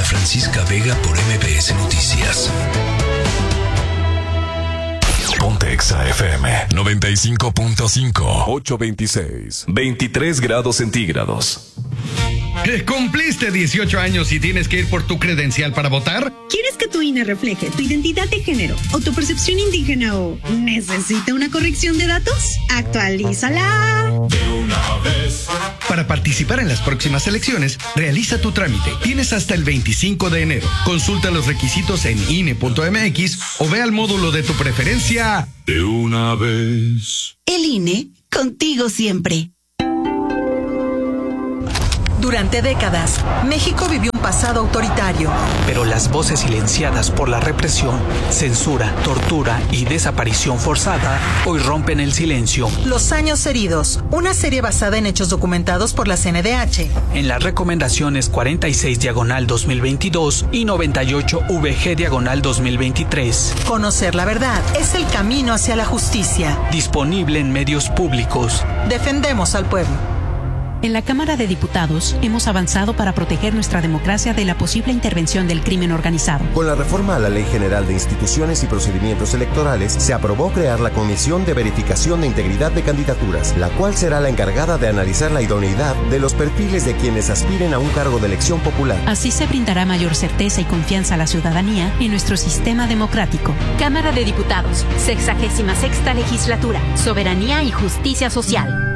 Francisca Vega por MBS Noticias. Ponte Exa FM 95.5, 826, 23 grados centígrados. ¿Cumpliste 18 años y tienes que ir por tu credencial para votar? ¿Quieres que tu INE refleje tu identidad de género o tu percepción indígena o necesita una corrección de datos? ¡Actualízala! De una vez. Para participar en las próximas elecciones, realiza tu trámite. Tienes hasta el 25 de enero. Consulta los requisitos en INE.mx o ve al módulo de tu preferencia. De una vez. El INE, contigo siempre. Durante décadas, México vivió un pasado autoritario. Pero las voces silenciadas por la represión, censura, tortura y desaparición forzada hoy rompen el silencio. Los años heridos, una serie basada en hechos documentados por la CNDH. En las recomendaciones 46/2022 y 98/VG/2023. Conocer la verdad es el camino hacia la justicia. Disponible en medios públicos. Defendemos al pueblo. En la Cámara de Diputados hemos avanzado para proteger nuestra democracia de la posible intervención del crimen organizado. Con la reforma a la Ley General de Instituciones y Procedimientos Electorales, se aprobó crear la Comisión de Verificación de Integridad de Candidaturas, la cual será la encargada de analizar la idoneidad de los perfiles de quienes aspiren a un cargo de elección popular. Así se brindará mayor certeza y confianza a la ciudadanía en nuestro sistema democrático. Cámara de Diputados, 66ª Legislatura, Soberanía y Justicia Social.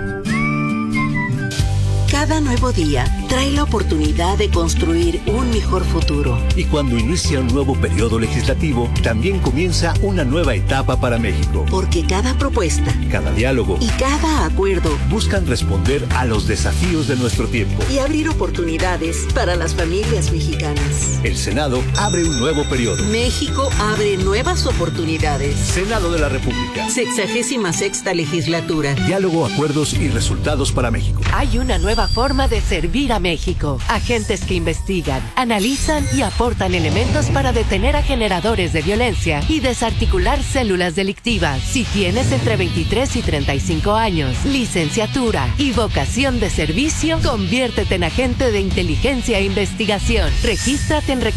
Cada nuevo día trae la oportunidad de construir un mejor futuro. Y cuando inicia un nuevo periodo legislativo, también comienza una nueva etapa para México. Porque cada propuesta, cada diálogo y cada acuerdo buscan responder a los desafíos de nuestro tiempo y abrir oportunidades para las familias mexicanas. El Senado abre un nuevo periodo. México abre nuevas oportunidades. Senado de la República. 66ª Legislatura. Diálogo, acuerdos y resultados para México. Hay una nueva forma de servir a México. Agentes que investigan, analizan y aportan elementos para detener a generadores de violencia y desarticular células delictivas. Si tienes entre 23 y 35 años, licenciatura y vocación de servicio, conviértete en agente de inteligencia e investigación. Regístrate en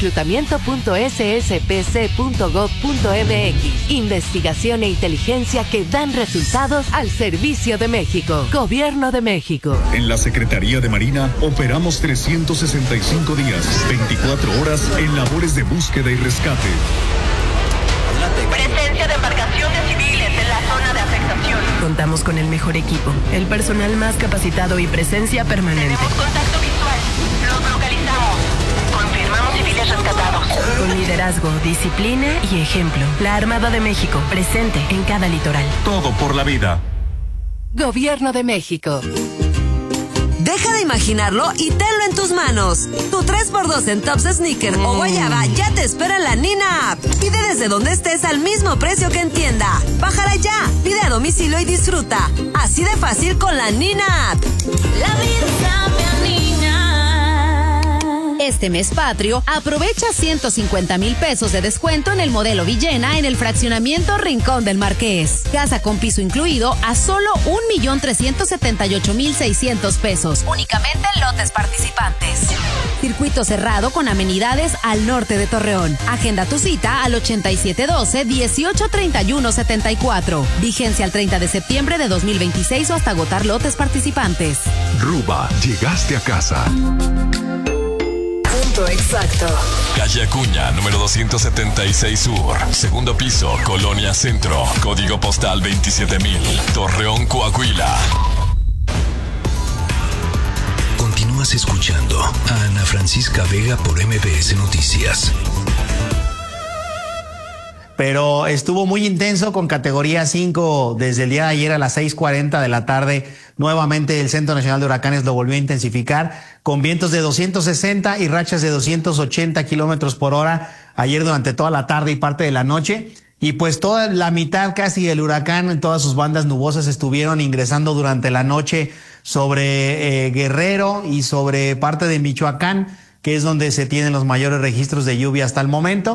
reclutamiento.sspc.gov.mx. Investigación e inteligencia que dan resultados al servicio de México. Gobierno de México. En la Secretaría de Marina operamos 365 días, 24 horas en labores de búsqueda y rescate. Presencia de embarcaciones civiles en la zona de afectación. Contamos con el mejor equipo, el personal más capacitado y presencia permanente. Tenemos contacto visual. Los localizamos. Confirmamos civiles rescatados. Con liderazgo, disciplina y ejemplo. La Armada de México, presente en cada litoral. Todo por la vida. Gobierno de México. Deja de imaginarlo y tenlo en tus manos. Tu 3x2 en tops, sneaker o guayaba ya te espera en la Nina App. Pide desde donde estés al mismo precio que en tienda. Bájala ya, pide a domicilio y disfruta. Así de fácil con la Nina App. La vida me anima. Este mes patrio, aprovecha 150,000 pesos de descuento en el modelo Villena en el fraccionamiento Rincón del Marqués. Casa con piso incluido a solo 1,378,600 pesos. Únicamente en lotes participantes. Circuito cerrado con amenidades al norte de Torreón. Agenda tu cita al 8712-183174. Vigencia al 30 de septiembre de 2026 o hasta agotar lotes participantes. Ruba, llegaste a casa. Exacto. Calle Acuña, número 276 Sur, segundo piso, Colonia Centro, código postal 27,000, Torreón, Coahuila. Continúas escuchando a Ana Francisca Vega por MBS Noticias. Pero estuvo muy intenso con categoría 5 desde el día de ayer a las 6:40 de la tarde. Nuevamente el Centro Nacional de Huracanes lo volvió a intensificar con vientos de 260 y rachas de 280 kilómetros por hora ayer durante toda la tarde y parte de la noche. Y pues toda la mitad casi del huracán en todas sus bandas nubosas estuvieron ingresando durante la noche sobre Guerrero y sobre parte de Michoacán, que es donde se tienen los mayores registros de lluvia hasta el momento.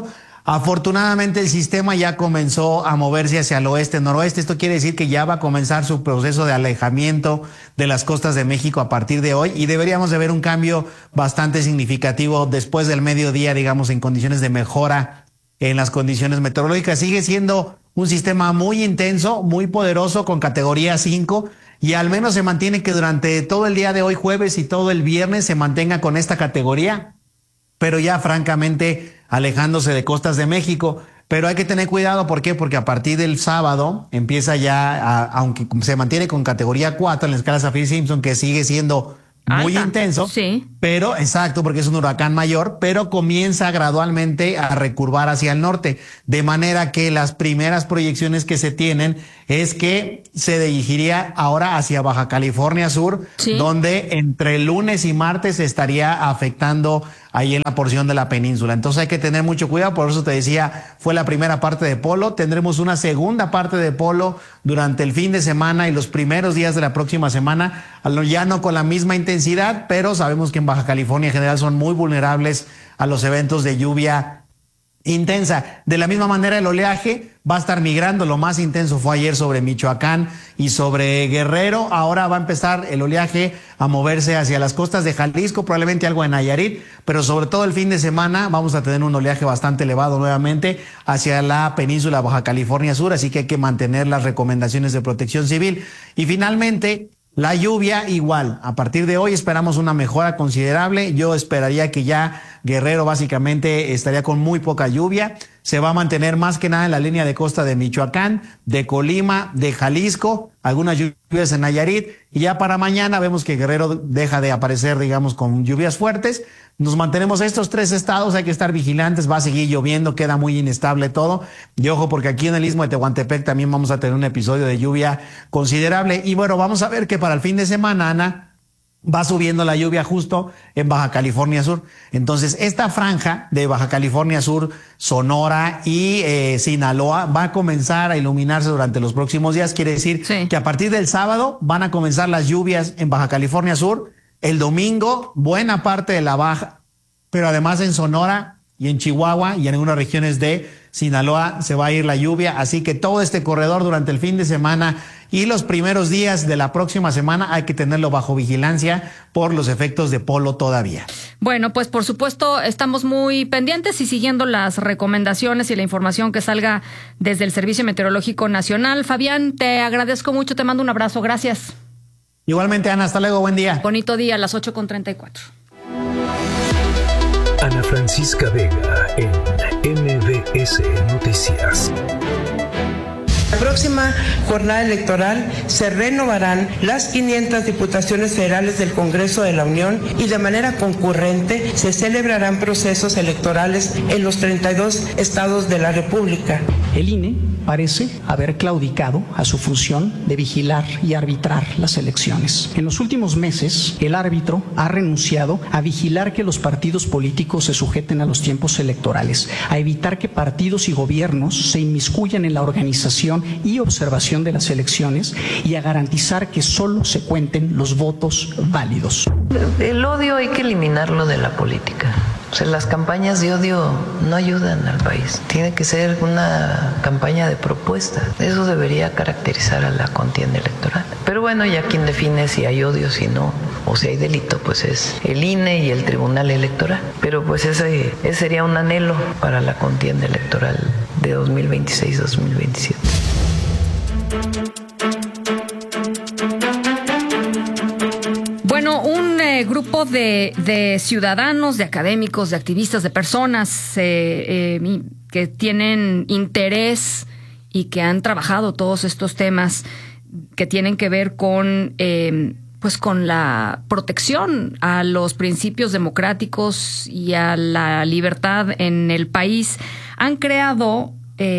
Afortunadamente el sistema ya comenzó a moverse hacia el oeste-noroeste. Esto quiere decir que ya va a comenzar su proceso de alejamiento de las costas de México a partir de hoy y deberíamos de ver un cambio bastante significativo después del mediodía, digamos, en condiciones de mejora en las condiciones meteorológicas. Sigue siendo un sistema muy intenso, muy poderoso, con categoría 5 y al menos se mantiene que durante todo el día de hoy, jueves y todo el viernes, se mantenga con esta categoría, pero ya francamente alejándose de costas de México. Pero hay que tener cuidado, ¿por qué? Porque a partir del sábado empieza ya, aunque se mantiene con categoría 4 en la escala Saffir-Simpson, que sigue siendo muy intenso, sí. Pero exacto, porque es un huracán mayor, pero comienza gradualmente a recurvar hacia el norte, de manera que las primeras proyecciones que se tienen es que se dirigiría ahora hacia Baja California Sur, sí, donde entre lunes y martes estaría afectando ahí en la porción de la península. Entonces hay que tener mucho cuidado, por eso te decía, fue la primera parte de polo, tendremos una segunda parte de polo durante el fin de semana y los primeros días de la próxima semana, ya no con la misma intensidad, pero sabemos que en Baja California en general son muy vulnerables a los eventos de lluvia intensa. De la misma manera, el oleaje va a estar migrando. Lo más intenso fue ayer sobre Michoacán y sobre Guerrero. Ahora va a empezar el oleaje a moverse hacia las costas de Jalisco, probablemente algo en Nayarit, pero sobre todo el fin de semana vamos a tener un oleaje bastante elevado nuevamente hacia la península Baja California Sur, así que hay que mantener las recomendaciones de protección civil. Y finalmente, la lluvia igual. A partir de hoy esperamos una mejora considerable. Yo esperaría que ya Guerrero básicamente estaría con muy poca lluvia. Se va a mantener más que nada en la línea de costa de Michoacán, de Colima, de Jalisco, algunas lluvias en Nayarit. Y ya para mañana vemos que Guerrero deja de aparecer, digamos, con lluvias fuertes. Nos mantenemos estos 3 estados, hay que estar vigilantes, va a seguir lloviendo, queda muy inestable todo. Y ojo, porque aquí en el Istmo de Tehuantepec también vamos a tener un episodio de lluvia considerable. Y bueno, vamos a ver que para el fin de semana, Ana, va subiendo la lluvia justo en Baja California Sur. Entonces, esta franja de Baja California Sur, Sonora y Sinaloa va a comenzar a iluminarse durante los próximos días. Quiere decir que a partir del sábado van a comenzar las lluvias en Baja California Sur. El domingo, buena parte de la baja, pero además en Sonora y en Chihuahua y en algunas regiones de Sinaloa se va a ir la lluvia. Así que todo este corredor durante el fin de semana y los primeros días de la próxima semana hay que tenerlo bajo vigilancia por los efectos de polo todavía. Bueno, pues por supuesto estamos muy pendientes y siguiendo las recomendaciones y la información que salga desde el Servicio Meteorológico Nacional. Fabián, te agradezco mucho, te mando un abrazo, gracias. Igualmente, Ana, hasta luego, buen día. Bonito día, a las 8:34. Ana Francisca Vega en MBS Noticias. La próxima jornada electoral se renovarán las 500 diputaciones federales del Congreso de la Unión y de manera concurrente se celebrarán procesos electorales en los 32 estados de la República. El INE parece haber claudicado a su función de vigilar y arbitrar las elecciones. En los últimos meses, el árbitro ha renunciado a vigilar que los partidos políticos se sujeten a los tiempos electorales, a evitar que partidos y gobiernos se inmiscuyan en la organización y observación de las elecciones y a garantizar que solo se cuenten los votos válidos. El odio hay que eliminarlo de la política. O sea, las campañas de odio no ayudan al país. Tiene que ser una campaña de propuesta. Eso debería caracterizar a la contienda electoral. Pero bueno, ya quien define si hay odio, si no, o si hay delito, pues es el INE y el Tribunal Electoral. Pero pues ese sería un anhelo para la contienda electoral de 2026-2027. Bueno, un grupo de ciudadanos, de académicos, de activistas, de personas que tienen interés y que han trabajado todos estos temas que tienen que ver con con la protección a los principios democráticos y a la libertad en el país, han creado,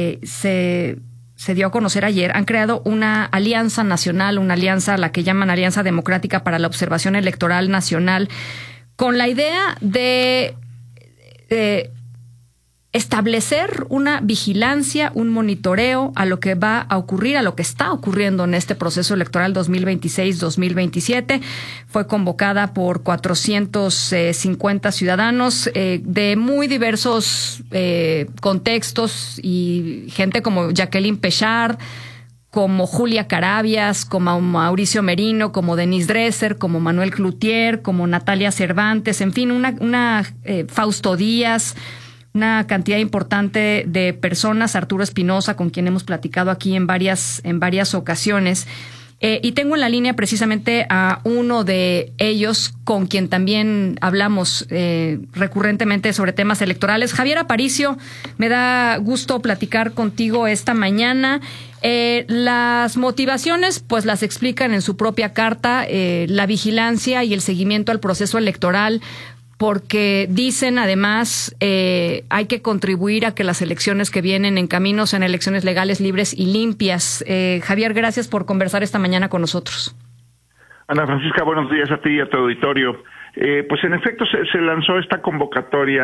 se dio a conocer ayer, han creado una alianza nacional, una alianza a la que llaman Alianza Democrática para la Observación Electoral Nacional, con la idea de establecer una vigilancia, un monitoreo a lo que va a ocurrir, a lo que está ocurriendo en este proceso electoral 2026-2027. Fue convocada por 450 ciudadanos de muy diversos contextos y gente como Jacqueline Pechard, como Julia Carabias, como Mauricio Merino, como Denise Dresser, como Manuel Cloutier, como Natalia Cervantes, en fin, una Fausto Díaz, una cantidad importante de personas, Arturo Espinosa, con quien hemos platicado aquí en varias ocasiones. Y tengo en la línea precisamente a uno de ellos con quien también hablamos recurrentemente sobre temas electorales. Javier Aparicio, me da gusto platicar contigo esta mañana. Las motivaciones, pues las explican en su propia carta, la vigilancia y el seguimiento al proceso electoral, porque dicen además hay que contribuir a que las elecciones que vienen en camino sean elecciones legales, libres y limpias. Javier, gracias por conversar esta mañana con nosotros. Ana Francisca, buenos días a ti y a tu auditorio. Pues en efecto se lanzó esta convocatoria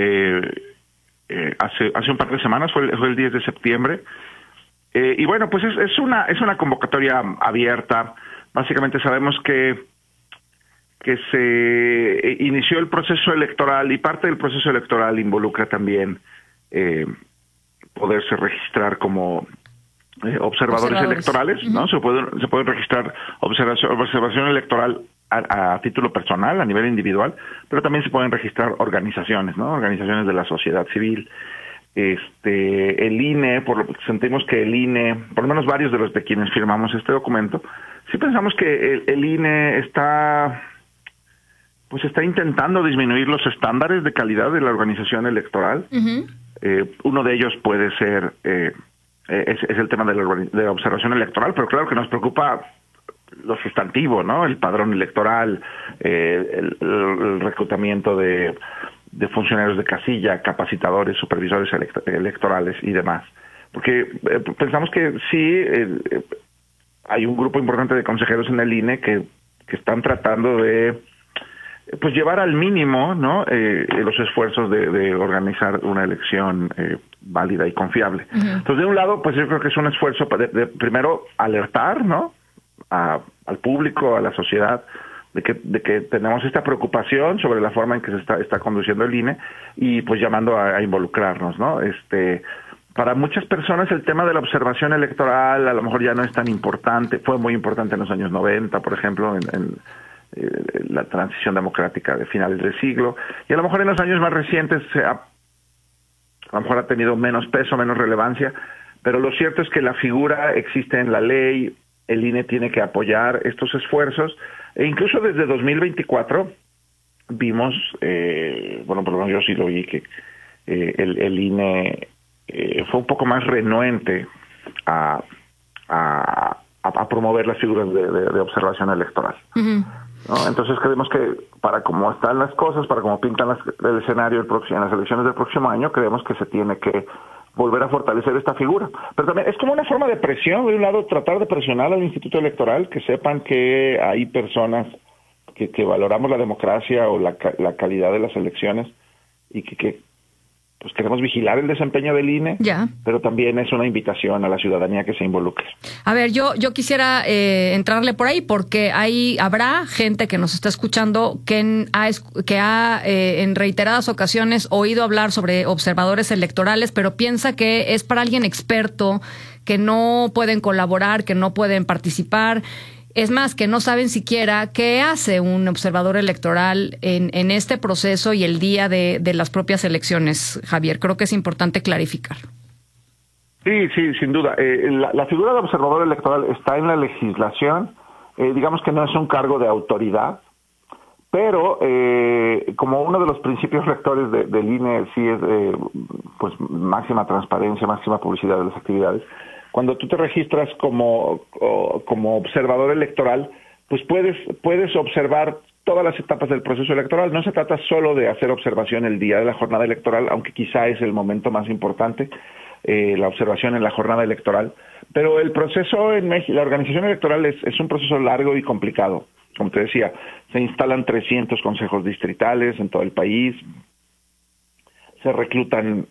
hace un par de semanas, fue el 10 de septiembre. Y bueno, pues es una convocatoria abierta. Básicamente sabemos que se inició el proceso electoral y parte del proceso electoral involucra también poderse registrar como observadores electorales, ¿no? Se puede registrar observación electoral a título personal, a nivel individual, pero también se pueden registrar organizaciones, ¿no? Organizaciones de la sociedad civil. El INE, sentimos que el INE, por lo menos varios de los de quienes firmamos este documento, sí pensamos que el INE está intentando disminuir los estándares de calidad de la organización electoral. Uh-huh. Uno de ellos puede ser es el tema de la observación electoral, pero claro que nos preocupa lo sustantivo, ¿no? El padrón electoral, el reclutamiento de funcionarios de casilla, capacitadores, supervisores electorales y demás. Porque pensamos que sí hay un grupo importante de consejeros en el INE que están tratando de pues llevar al mínimo, ¿no? Los esfuerzos de organizar una elección válida y confiable. Uh-huh. Entonces, de un lado, pues yo creo que es un esfuerzo de primero alertar, ¿no? Al público, a la sociedad, de que tenemos esta preocupación sobre la forma en que se está conduciendo el INE y pues llamando a involucrarnos, ¿no? Para muchas personas el tema de la observación electoral a lo mejor ya no es tan importante. Fue muy importante en los años 90, por ejemplo, en la transición democrática de finales del siglo, y a lo mejor en los años más recientes a lo mejor ha tenido menos peso, menos relevancia, pero lo cierto es que la figura existe en la ley, el INE tiene que apoyar estos esfuerzos, e incluso desde 2024 vimos, por lo menos yo sí lo vi, que el INE fue un poco más renuente a promover las figuras de observación electoral. Uh-huh. ¿No? Entonces creemos que para cómo están las cosas, para cómo pintan el escenario en las elecciones del próximo año, creemos que se tiene que volver a fortalecer esta figura. Pero también es como una forma de presión, de un lado tratar de presionar al Instituto Electoral, que sepan que hay personas que valoramos la democracia o la calidad de las elecciones y que pues queremos vigilar el desempeño del INE, ya. Pero también es una invitación a la ciudadanía que se involucre. A ver, yo quisiera entrarle por ahí porque habrá gente que nos está escuchando que ha en reiteradas ocasiones oído hablar sobre observadores electorales, pero piensa que es para alguien experto, que no pueden colaborar, que no pueden participar. Es más, que no saben siquiera qué hace un observador electoral en este proceso y el día de las propias elecciones, Javier. Creo que es importante clarificar. Sí, sin duda. La figura de observador electoral está en la legislación. Digamos que no es un cargo de autoridad, pero como uno de los principios rectores del INE sí es pues máxima transparencia, máxima publicidad de las actividades. Cuando tú te registras como observador electoral, pues puedes observar todas las etapas del proceso electoral. No se trata solo de hacer observación el día de la jornada electoral, aunque quizá es el momento más importante, la observación en la jornada electoral. Pero el proceso en México, la organización electoral es un proceso largo y complicado. Como te decía, se instalan 300 consejos distritales en todo el país. se reclutan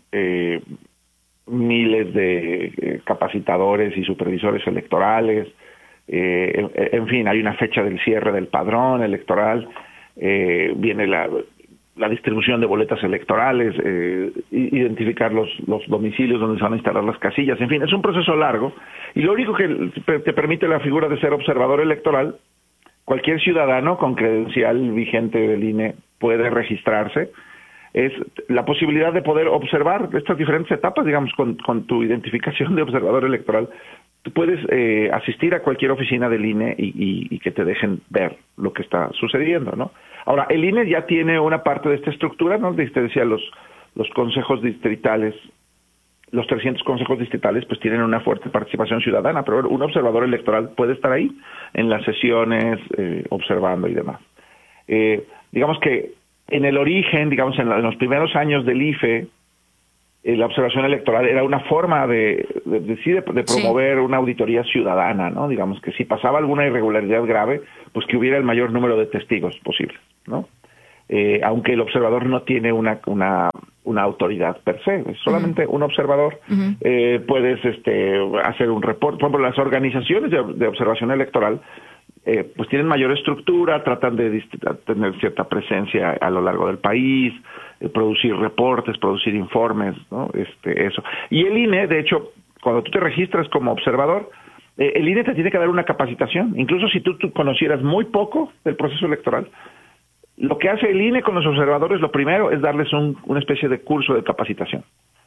miles de capacitadores y supervisores electorales. En fin, hay una fecha del cierre del padrón electoral, viene la distribución de boletas electorales, identificar los domicilios donde se van a instalar las casillas, en fin, es un proceso largo, y lo único que te permite la figura de ser observador electoral, cualquier ciudadano con credencial vigente del INE puede registrarse, es la posibilidad de poder observar estas diferentes etapas, digamos, con tu identificación de observador electoral. Tú puedes asistir a cualquier oficina del INE y que te dejen ver lo que está sucediendo, ¿no? Ahora, el INE ya tiene una parte de esta estructura, ¿no? Te decía, los consejos distritales, los 300 consejos distritales, pues tienen una fuerte participación ciudadana, pero un observador electoral puede estar ahí en las sesiones, observando y demás. Digamos que en el origen, digamos, en los primeros años del IFE, la observación electoral era una forma de promover una auditoría ciudadana, ¿no? Digamos que si pasaba alguna irregularidad grave, pues que hubiera el mayor número de testigos posible, ¿no? Aunque el observador no tiene una autoridad per se, es solamente un observador. Puedes hacer un reporte. Por ejemplo, las organizaciones de observación electoral pues tienen mayor estructura, tratan de tener cierta presencia a lo largo del país, producir reportes, producir informes, ¿no? Eso. Y el INE, de hecho, cuando tú te registras como observador, el INE te tiene que dar una capacitación. Incluso si tú conocieras muy poco del proceso electoral, lo que hace el INE con los observadores, lo primero es darles una especie de curso de capacitación.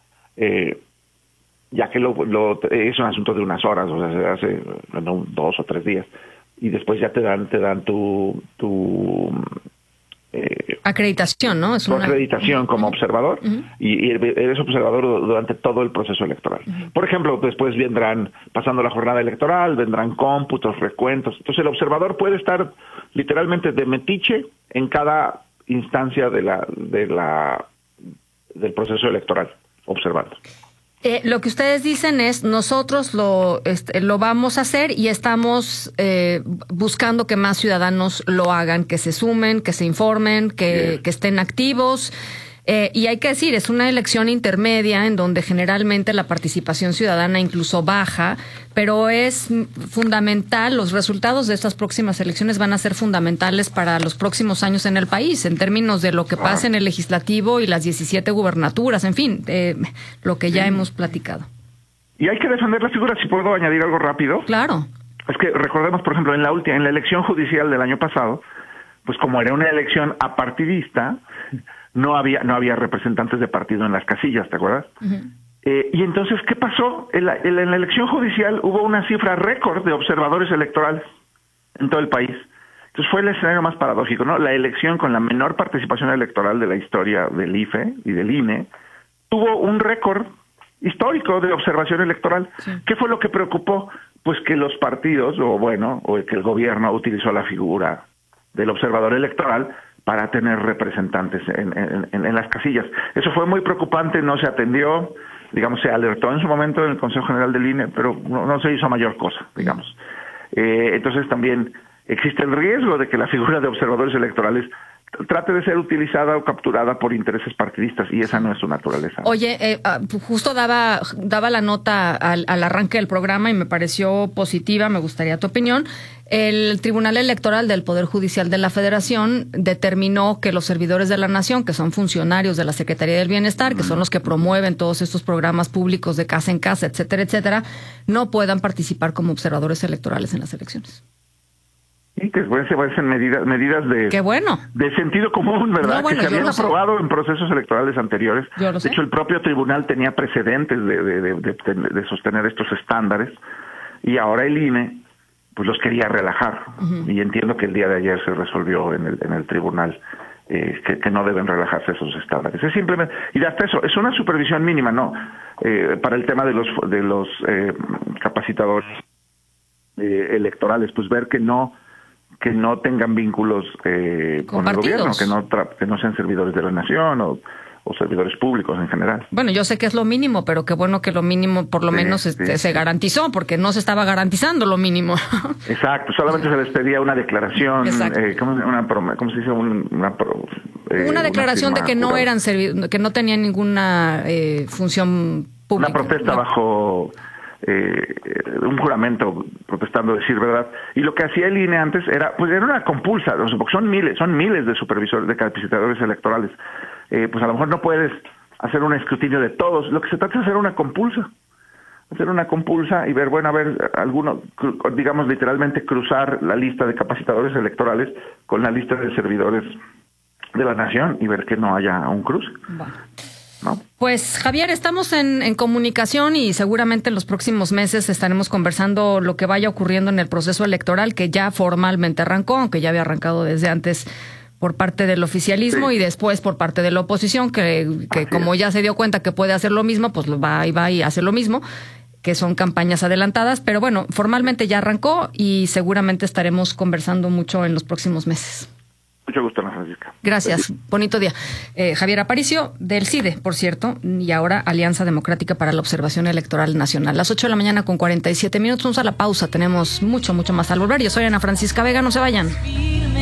Ya que es un asunto de unas horas, o sea, se hace 2 o 3 días. Y después ya te dan tu acreditación, ¿no? Tu acreditación como observador, y eres observador durante todo el proceso electoral. Por ejemplo, después pasando la jornada electoral, vendrán cómputos, recuentos. Entonces el observador puede estar literalmente de metiche en cada instancia del proceso electoral, observando. Lo que ustedes dicen es, nosotros lo vamos a hacer y estamos buscando que más ciudadanos lo hagan, que se sumen, que se informen, que estén activos. Y hay que decir, es una elección intermedia en donde generalmente la participación ciudadana incluso baja, pero es fundamental, los resultados de estas próximas elecciones van a ser fundamentales para los próximos años en el país, en términos de lo que pasa en el legislativo y las 17 gubernaturas, en fin, lo que ya hemos platicado. Y hay que defender la figura, si puedo añadir algo rápido. Claro. Es que recordemos, por ejemplo, en la elección judicial del año pasado, pues como era una elección apartidista, no había representantes de partido en las casillas, ¿te acuerdas? Y entonces, ¿qué pasó? En la elección judicial hubo una cifra récord de observadores electorales en todo el país. Entonces fue el escenario más paradójico, ¿no? La elección con la menor participación electoral de la historia del IFE y del INE tuvo un récord histórico de observación electoral. Sí. ¿Qué fue lo que preocupó? Pues que los partidos, o que el gobierno utilizó la figura del observador electoral para tener representantes en las casillas. Eso fue muy preocupante, no se atendió, digamos, se alertó en su momento en el Consejo General del INE, pero no se hizo mayor cosa, digamos. Entonces también existe el riesgo de que la figura de observadores electorales trate de ser utilizada o capturada por intereses partidistas, y esa no es su naturaleza. Oye, justo daba la nota al arranque del programa y me pareció positiva, me gustaría tu opinión. El Tribunal Electoral del Poder Judicial de la Federación determinó que los servidores de la Nación, que son funcionarios de la Secretaría del Bienestar, que son los que promueven todos estos programas públicos de casa en casa, etcétera, etcétera, no puedan participar como observadores electorales en las elecciones. Sí, que pueden ser medidas de, ¡qué bueno!, de sentido común, ¿verdad? Que se habían aprobado en procesos electorales anteriores. De hecho, el propio tribunal tenía precedentes de sostener estos estándares, y ahora el INE pues los quería relajar. Y entiendo que el día de ayer se resolvió en el tribunal que no deben relajarse esos estándares. Es simplemente, y hasta eso, es una supervisión mínima, ¿no? Para el tema de los capacitadores electorales, pues ver que no tengan vínculos con el gobierno, que no sean servidores de la nación o servidores públicos en general. Bueno, yo sé que es lo mínimo, pero qué bueno que lo mínimo por lo menos se garantizó, porque no se estaba garantizando lo mínimo. Exacto, solamente se les pedía una declaración, ¿cómo se dice? una declaración de que no eran que no tenían ninguna función pública. Una protesta bajo un juramento, protestando decir verdad. Y lo que hacía el INE antes era una compulsa, porque son miles de supervisores, de capacitadores electorales. Pues a lo mejor no puedes hacer un escrutinio de todos. Lo que se trata es hacer una compulsa y ver, algunos, digamos literalmente cruzar la lista de capacitadores electorales con la lista de servidores de la nación y ver que no haya un cruce. ¿No? Pues Javier, estamos en comunicación y seguramente en los próximos meses estaremos conversando lo que vaya ocurriendo en el proceso electoral, que ya formalmente arrancó, aunque ya había arrancado desde antes por parte del oficialismo y después por parte de la oposición, que como ya se dio cuenta que puede hacer lo mismo, pues va y hace lo mismo, que son campañas adelantadas, pero bueno, formalmente ya arrancó y seguramente estaremos conversando mucho en los próximos meses. Mucho gusto, Ana Francisca. Gracias, bonito día. Javier Aparicio, del CIDE, por cierto, y ahora Alianza Democrática para la Observación Electoral Nacional. Las 8 de la mañana con 47 minutos, vamos a la pausa, tenemos mucho más al volver. Yo soy Ana Francisca Vega, no se vayan.